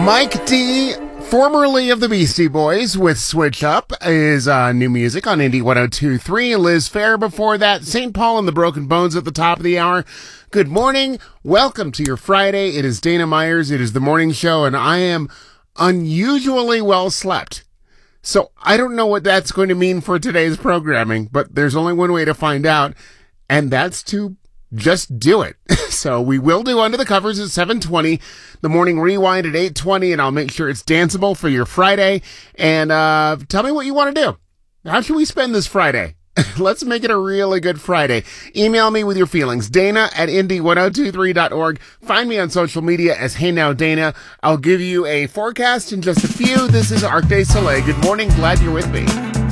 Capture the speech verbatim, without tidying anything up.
Mike D, formerly of the Beastie Boys, with Switch Up, is uh, new music on Indie one oh two point three. Liz Phair before that. Saint Paul and the Broken Bones at the top of the hour. Good morning. Welcome to your Friday. It is Dana Myers. It is the morning show, and I am unusually well slept. So I don't know what that's going to mean for today's programming, but there's only one way to find out, and that's to just do it. So we will do Under the Covers at seven twenty, the Morning Rewind at eight twenty, and I'll make sure it's danceable for your Friday. And uh tell me what you want to do. How should we spend this Friday? Let's make it a really good Friday. Email me with your feelings. Dana at indie one oh two three dot org. Find me on social media as Hey Now Dana. I'll give you a forecast in just a few. This is Arc de Soleil. Good morning. Glad you're with me.